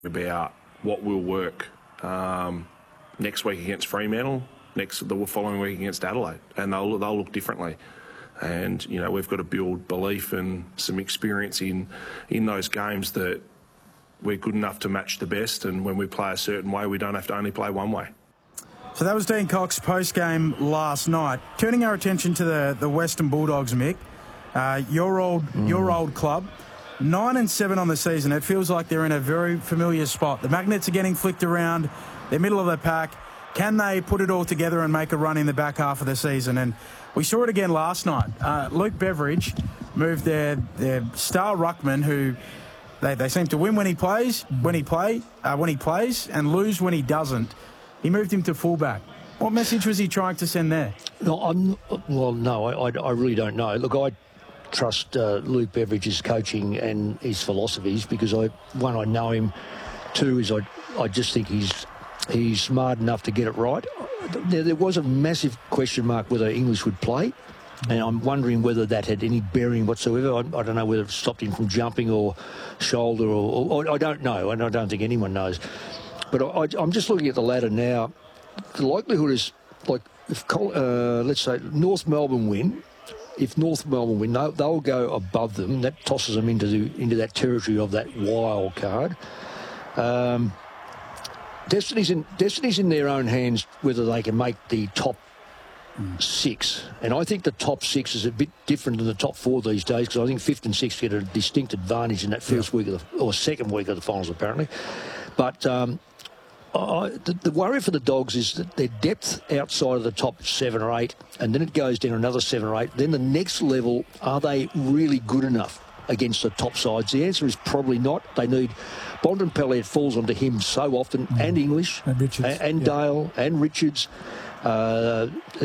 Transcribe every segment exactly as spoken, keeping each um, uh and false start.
about what will work um, next week against Fremantle, next the following week against Adelaide, and they'll they'll look differently. And you know, we've got to build belief and some experience in in those games that we're good enough to match the best, and when we play a certain way, we don't have to only play one way. So that was Dean Cox post-game last night. Turning our attention to the, the Western Bulldogs, Mick, uh, your old mm. your old club, nine and seven on the season. It feels like they're in a very familiar spot. The magnets are getting flicked around. They're middle of the pack. Can they put it all together and make a run in the back half of the season? And we saw it again last night. Uh, Luke Beveridge moved their their star ruckman, who they, they seem to win when he plays, when he play uh, when he plays, and lose when he doesn't. He moved him to fullback. What message was he trying to send there? No, I'm well. No, I, I, I really don't know. Look, I trust uh, Luke Beveridge's coaching and his philosophies because I, one, I know him. Two is I, I just think he's he's smart enough to get it right. There, there was a massive question mark whether English would play, and I'm wondering whether that had any bearing whatsoever. I, I don't know whether it stopped him from jumping or shoulder or, or, or I don't know, and I don't think anyone knows. But I, I'm just looking at the ladder now. The likelihood is, like, if uh, let's say North Melbourne win, if North Melbourne win, they'll, they'll go above them. That tosses them into the, into that territory of that wild card. Um, Destiny's in Destiny's in their own hands whether they can make the top mm. six. And I think the top six is a bit different than the top four these days because I think fifth and sixth get a distinct advantage in that first yeah. week of the, or second week of the finals apparently. But um, I, the, the worry for the Dogs is that their depth outside of the top seven or eight, and then it goes down another seven or eight. Then the next level, are they really good enough against the top sides? The answer is probably not. They need Bontempelli. It falls onto him so often, mm. and English, and, Richards. and, and yeah. Dale, and Richards. Uh,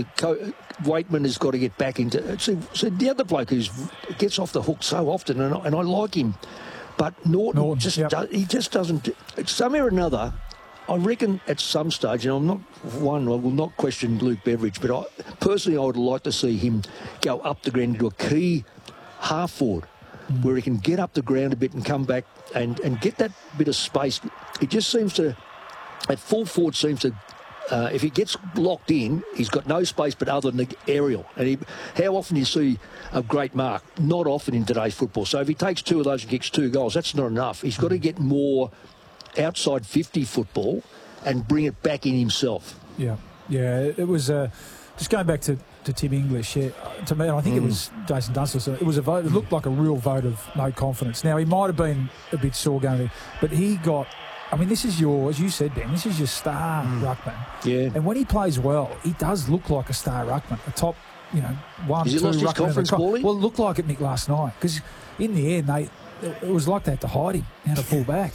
Waitman has got to get back into. So, so the other bloke who gets off the hook so often, and I, and I like him, but Norton, Norton just yep. does, he just doesn't. Somewhere or another, I reckon at some stage, and I'm not one, I will not question Luke Beveridge, but I, personally I would like to see him go up the ground into a key half forward mm. where he can get up the ground a bit and come back and, and get that bit of space. It just seems to, at full forward seems to, uh, if he gets locked in, he's got no space but other than the aerial. And he, how often do you see a great mark? Not often in today's football. So if he takes two of those and kicks two goals, that's not enough. He's got to get more outside fifty football and bring it back in himself. Yeah, yeah. It was uh, just going back to, to Tim English. Yeah, to me, I think mm. it was Jason Dunstall. It was a vote. It looked like a real vote of no confidence. Now he might have been a bit sore going there, but he got. I mean, this is your, as you said, Ben. This is your star mm. ruckman. Yeah. And when he plays well, he does look like a star ruckman. A top, you know, one, Has two he lost ruckman. His confidence, Paulie? Well, it looked like it, Nick, last night because in the end they, it was like they had to hide him, how to pull back.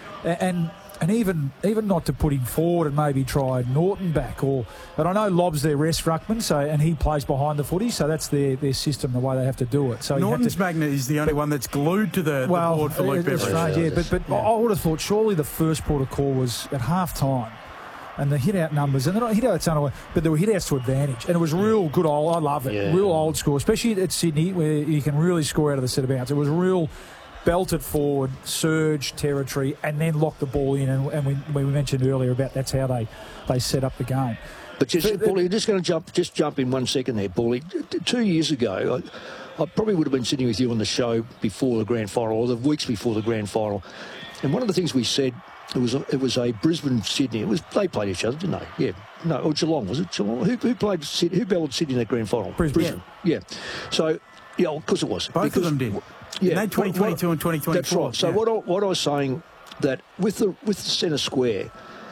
And and even even not to put him forward and maybe try Norton back or but I know Lob's their rest ruckman, so and he plays behind the footy, so that's their, their system, the way they have to do it. So Norton's to, magnet is the only but, one that's glued to the, well, the board for Luke Beveridge. Right, yeah, but but yeah. I would have thought surely the first port of call was at half time. And the hit-out numbers, and they're not hit-outs on, but there were hit-outs to advantage. And it was real good old, I love it, yeah. real old school, especially at Sydney where you can really score out of the set of bounds. It was real belted forward, surge territory, and then lock the ball in. And, and we, we mentioned earlier about that's how they, they set up the game. But just, but, Paulie, just going to jump, just jump in one second there, Paulie. Two years ago, I, I probably would have been sitting with you on the show before the grand final, or the weeks before the grand final. And one of the things we said, it was a, it was a Brisbane Sydney. It was they played each other, didn't they? Yeah, no, or Geelong was it? Geelong. Who, who played Sydney? Who battled Sydney in that grand final? Brisbane. Brisbane. Yeah. yeah. So yeah, of course it was. Both because, of them did. Yeah, no, twenty twenty-two and twenty twenty-four. That's right. So yeah. what I, what I was saying that with the with the centre square,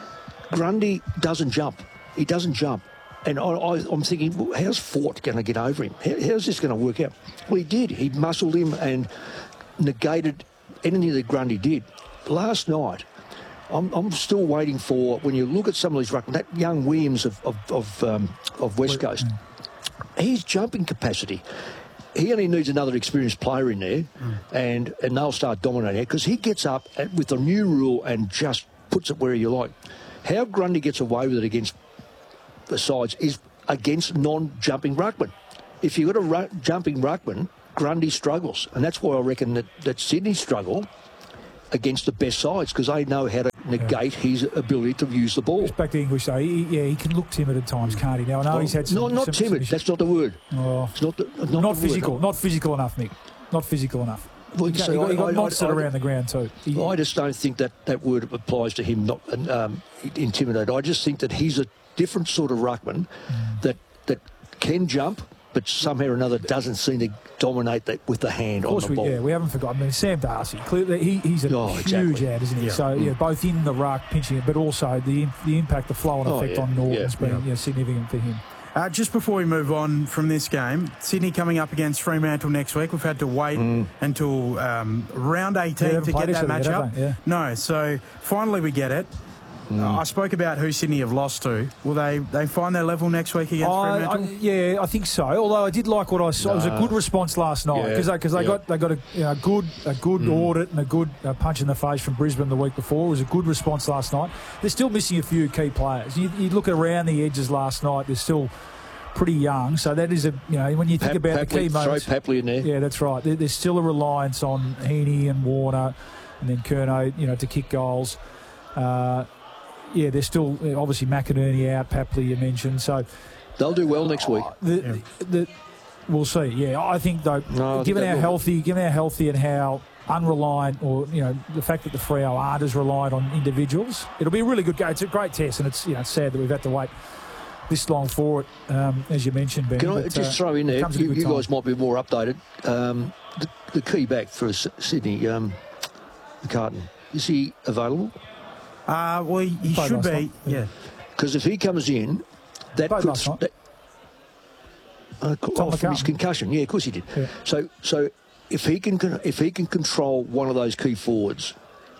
Grundy doesn't jump. He doesn't jump, and I, I, I'm thinking, well, how's Fort going to get over him? How, how's this going to work out? Well, he did. He muscled him and negated anything that Grundy did. Last night, I'm, I'm still waiting for when you look at some of these ruckmen. That young Williams of of of, um, of West Coast, his jumping capacity. He only needs another experienced player in there, mm. and, and they'll start dominating it because he gets up with the new rule and just puts it where you like. How Grundy gets away with it against the sides is against non-jumping ruckman. If you've got a ru- jumping ruckman, Grundy struggles, and that's why I reckon that, that Sydney struggle against the best sides because they know how to negate yeah. his ability to use the ball. Just back to English, though. He, yeah, he can look timid at times, can't he? Now, I know well, he's had some... Not, not some, timid. Some That's not the word. Oh, it's not, the, not, not the physical. Word. Not physical enough, Mick. Not physical enough. Well, he got, so he got, he got I, monstered I, I, around the ground too. He, I just don't think that that word applies to him, not um, intimidated. I just think that he's a different sort of ruckman mm. that that can jump, but somehow or another doesn't seem to dominate that with the hand on the we, ball. Yeah, we haven't forgotten. I mean, Sam Darcy, clearly he, he's a oh, huge exactly. ad, isn't he? Yeah. So, mm. yeah, both in the ruck, pinching it, but also the the impact, the flow and oh, effect yeah. on Norton's yeah. been yeah. yeah, significant for him. Uh, just before we move on from this game, Sydney coming up against Fremantle next week. We've had to wait mm. until um, round eighteen yeah, to get that match yet, up. Yeah. No, so finally we get it. Mm. Uh, I spoke about who Sydney have lost to. Will they, they find their level next week against I, Fremantle? I, yeah, I think so. Although I did like what I saw. No. It was a good response last night because yeah. they, they yeah. got they got a you know, good a good mm. audit and a good uh, punch in the face from Brisbane the week before. It was a good response last night. They're still missing a few key players. You, you look around the edges last night. They're still pretty young, so that is a you know when you think Pap- about Papley, the key moments. Throw Papley in there. Yeah, that's right. There, there's still a reliance on Heaney and Warner, and then Curnow, you know, to kick goals. Uh, yeah, there's still obviously McInerney out, Papley you mentioned, so they'll do well next week. The, yeah. the, the, we'll see. Yeah, I think though, no, given think how will. healthy, given how healthy and how unreliant, or you know, the fact that the Freo aren't as reliant on individuals, it'll be a really good game. It's a great test, and it's you know it's sad that we've had to wait this long for it, um, as you mentioned, Ben. Can I but, just uh, throw in there, you, you guys might be more updated, um, the, the key back for S- Sydney, um, McCartan, is he available? Uh, well, he, he should be, night. yeah. Because if he comes in, that Played puts... That, uh, oh, from his concussion, yeah, of course he did. Yeah. So so if he can if he can control one of those key forwards,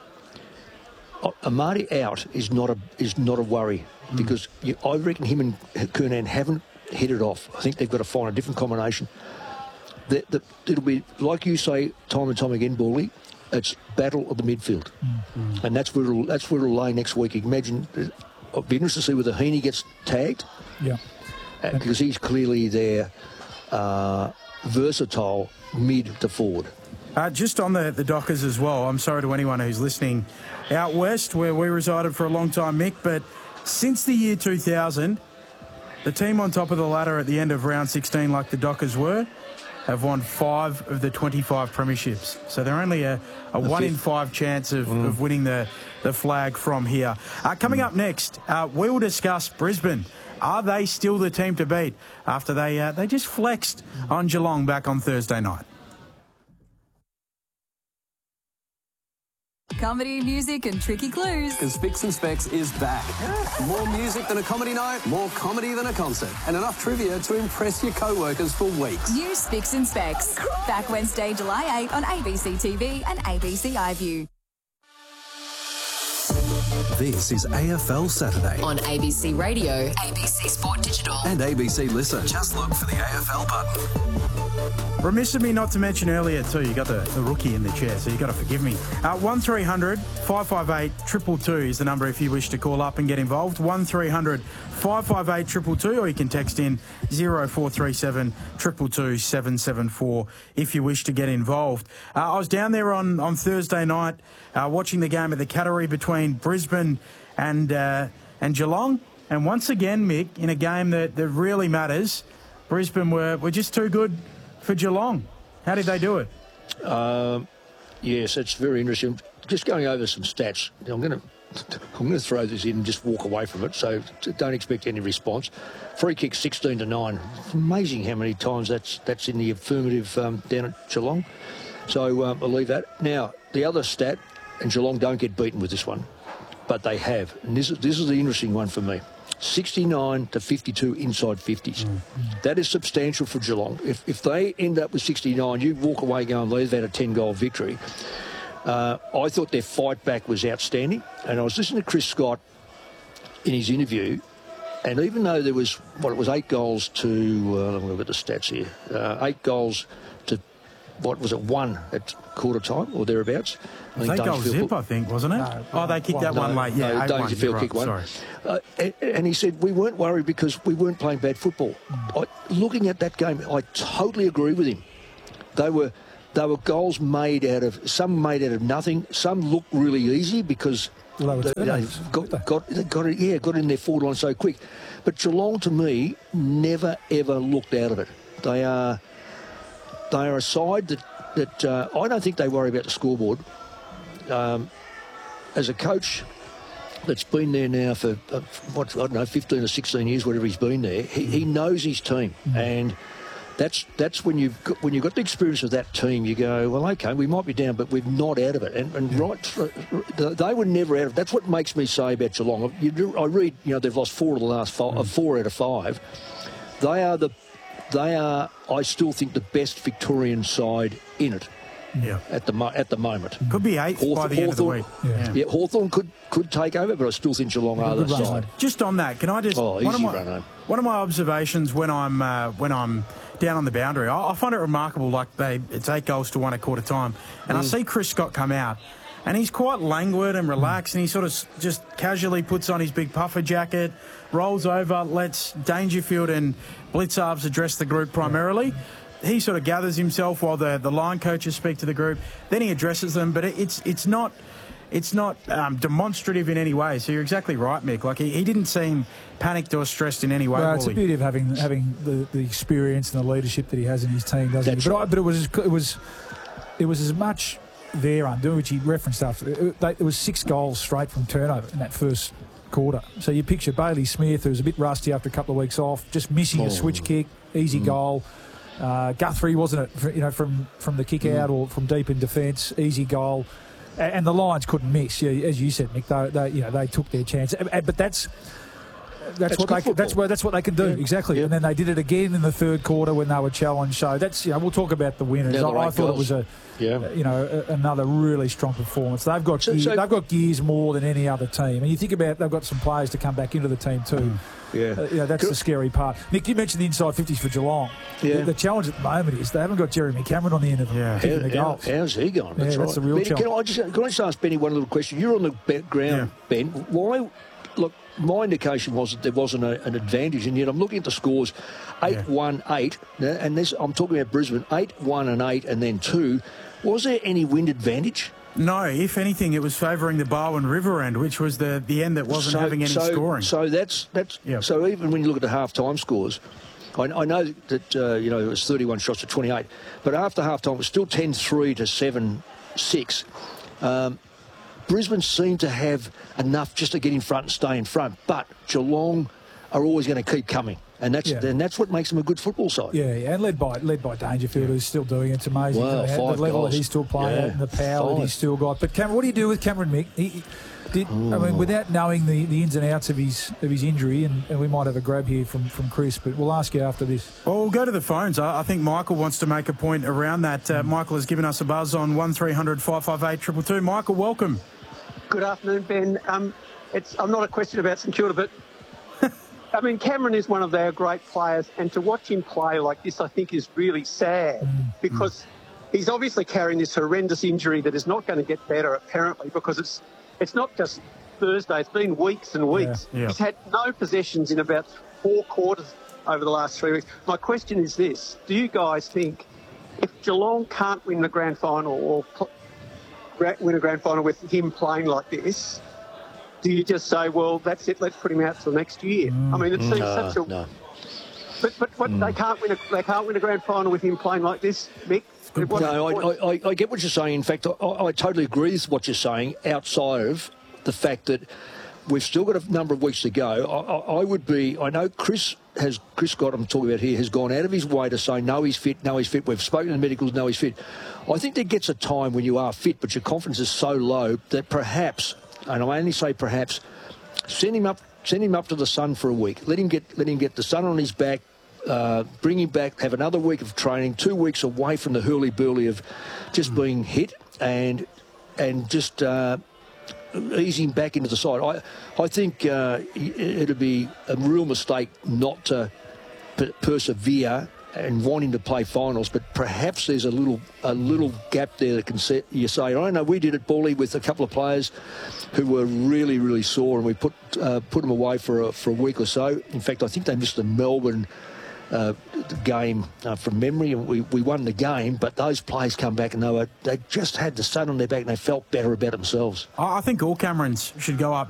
Amadi out is not a is not a worry. Because you, I reckon him and Kernan haven't hit it off. I think they've got to find a different combination. The, the, it'll be, like you say, time and time again, Bawley, it's battle of the midfield. Mm-hmm. And that's where, it'll, that's where it'll lay next week. You can imagine, it'll be interesting to see whether Heaney gets tagged. Yeah. Uh, because he's clearly their uh, versatile mid to forward. Uh, just on the, the Dockers as well, I'm sorry to anyone who's listening out west where we resided for a long time, Mick, but since the year two thousand, the team on top of the ladder at the end of round sixteen, like the Dockers were, have won five of the twenty-five premierships. So they're only a, a one fifth. in five chance of, mm. of winning the, the flag from here. Uh, coming mm. up next, uh, we will discuss Brisbane. Are they still the team to beat after they uh, they just flexed on Geelong back on Thursday night? Comedy, music and tricky clues. Because Spicks and Specs is back. Yeah. More music than a comedy night, more comedy than a concert, and enough trivia to impress your co-workers for weeks. New Spicks and Specs. Back Wednesday, July eighth on A B C T V and A B C iView. This is A F L Saturday on A B C Radio, A B C Sport Digital and A B C Listen. Just look for the A F L button. Remiss of me not to mention earlier too, you got the, the rookie in the chair, so you got to forgive me. Uh, one three hundred five five eight two two two is the number if you wish to call up and get involved. one three hundred five five eight two two two, or you can text in zero four three seven two two two seven seven four if you wish to get involved. Uh, I was down there on, on Thursday night uh, watching the game at the Cattery between Brisbane and uh, and Geelong, and once again, Mick, in a game that, that really matters, Brisbane were, were just too good for Geelong. How did they do it? Um, yes, it's very interesting. Just going over some stats. I'm going to I'm going to throw this in and just walk away from it, so don't expect any response. Free kick sixteen to nine. It's amazing how many times that's that's in the affirmative um, down at Geelong. So um, I'll leave that. Now, the other stat, and Geelong don't get beaten with this one, but they have. And this is, this is the interesting one for me. sixty-nine to fifty-two inside fifties. Mm. That is substantial for Geelong. If if they end up with sixty-nine, you walk away going, they've had a ten-goal victory. Uh, I thought their fight back was outstanding. And I was listening to Chris Scott in his interview, and even though there was, what, it was eight goals to, uh, I'm going to look at the stats here, uh, eight goals to, what was it, one at quarter time or thereabouts. I think they goal zip, I think, wasn't it? No, oh, they kicked that no, one late. Yeah, no, Dangerfield kicked one. Sorry. Uh, and, and he said, we weren't worried because we weren't playing bad football. Mm. I, looking at that game, I totally agree with him. They were they were goals made out of, some made out of nothing. Some looked really easy because Well, they they, they got, got, they got it, yeah, got in their forward line so quick. But Geelong, to me, never ever looked out of it. They are, they are a side that that uh, I don't think they worry about the scoreboard. Um, as a coach that's been there now for uh, what I don't know, fifteen or sixteen years, whatever he's been there, he, he knows his team, mm. and that's that's when you've got, when you've got the experience of that team, you go, well, okay, we might be down, but we're not out of it. And, and right, they were never out of it. That's what makes me say about Geelong. You do, I read, you know, they've lost four of the last five, mm. four out of five. They are the, they are, I still think, the best Victorian side in it. Yeah. At the mo- at the moment, could be eighth Hawth- by the end Hawthorn, of the week. Yeah, yeah Hawthorn could, could take over, but I still think Geelong are the side. Just on that, can I just oh, one, easy of my, run home. one of my observations when I'm uh, when I'm down on the boundary, I, I find it remarkable. Like they, it's eight goals to one at quarter time, and mm. I see Chris Scott come out, and he's quite languid and relaxed, mm. and he sort of just casually puts on his big puffer jacket, rolls over, lets Dangerfield and Blitzarves address the group primarily. Yeah. He sort of gathers himself while the, the line coaches speak to the group. Then he addresses them, but it, it's it's not it's not um, demonstrative in any way. So you're exactly right, Mick. Like he, he didn't seem panicked or stressed in any way. Well, it's the beauty of having having the, the experience and the leadership that he has in his team, doesn't That's he? But, right. I, but it was it was it was as much their undoing, which he referenced after. It, it, it was six goals straight from turnover in that first quarter. So you picture Bailey Smith, who was a bit rusty after a couple of weeks off, just missing oh. a switch kick, easy mm. goal. Uh, Guthrie, wasn't it? You know, from, from the kick mm. out or from deep in defence, easy goal, and, and the Lions couldn't miss. Yeah, as you said, Mick, they, they you know they took their chance. But that's that's, that's what they football. that's what that's what they can do yeah. exactly. Yeah. And then they did it again in the third quarter when they were challenged. So that's you know we'll talk about the winners. I, I thought goals. it was a yeah. you know a, another really strong performance. They've got so, gear, so, they've got gears more than any other team. And you think about they've got some players to come back into the team too. Mm. Yeah, uh, you know, that's Could, the scary part. Nick, you mentioned the inside fifties for Geelong. Yeah. The, the challenge at the moment is they haven't got Jeremy Cameron on the end of them. Yeah. How, the how, how's he going? That's yeah, right. That's the real Benny, challenge. Can I, just, can I just ask Benny one little question? You're on the ground, yeah. Ben. Why? Look, my indication was that there wasn't a, an advantage, and yet I'm looking at the scores: eight, one, eight, and this I'm talking about Brisbane: eight, one, and eight, and then two. Was there any wind advantage? No, if anything, it was favouring the Barwon River end, which was the, the end that wasn't so, having any so, scoring. So that's that's yep. so even when you look at the half-time scores, I, I know that uh, you know it was thirty-one shots to twenty-eight, but after half-time it was still ten three to seven six. Um, Brisbane seemed to have enough just to get in front and stay in front, but Geelong are always going to keep coming. And that's yeah. and that's what makes them a good football side. Yeah, yeah. and led by led by Dangerfield, who's still doing it. It's amazing wow, the, five the level goals. that he's still playing yeah, at and the power five. that he's still got. But Cameron, what do you do with Cameron Mick? He, did, I mean, without knowing the, the ins and outs of his of his injury, and, and we might have a grab here from, from Chris, but we'll ask you after this. Well, we'll go to the phones. I, I think Michael wants to make a point around that. Uh, Michael has given us a buzz on one three hundred five five eight two two two. Michael, welcome. Good afternoon, Ben. Um, it's I'm not a question about St Kilda, but I mean, Cameron is one of our great players, and to watch him play like this, I think, is really sad because mm. he's obviously carrying this horrendous injury that is not going to get better, apparently, because it's it's not just Thursday, it's been weeks and weeks. Yeah, yeah. He's had no possessions in about four quarters over the last three weeks. My question is this: do you guys think if Geelong can't win the grand final or pl- win a grand final with him playing like this, do you just say, well, that's it, let's put him out till next year? Mm. I mean, it seems no, such a... No. But, but what, mm. they can't win a they can't win a grand final with him playing like this, Mick? No, I, I, I get what you're saying. In fact, I, I totally agree with what you're saying, outside of the fact that we've still got a number of weeks to go. I, I, I would be... I know Chris has... Chris Scott, I'm talking about here, has gone out of his way to say, no, he's fit, no, he's fit. We've spoken to the medicals, no, he's fit. I think there gets a time when you are fit, but your confidence is so low that perhaps... and I only say perhaps, send him up, send him up to the sun for a week. Let him get, let him get the sun on his back. Uh, bring him back. Have another week of training. Two weeks away from the hurly-burly of just mm. being hit, and and just uh, ease him back into the side. I I think uh, it'd be a real mistake not to per- persevere and wanting to play finals, but perhaps there's a little a little gap there that can set you say, I know we did it, Bally, with a couple of players who were really, really sore, and we put uh, put them away for a, for a week or so. In fact, I think they missed the Melbourne uh, game uh, from memory, and we, we won the game. But those players come back and they were they just had the sun on their back and they felt better about themselves. I think all Camerons should go up